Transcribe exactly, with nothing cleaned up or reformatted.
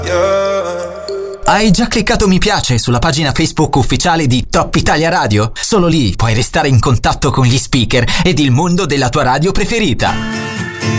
Hai già cliccato mi piace sulla pagina Facebook ufficiale di Top Italia Radio? Solo lì puoi restare in contatto con gli speaker ed il mondo della tua radio preferita.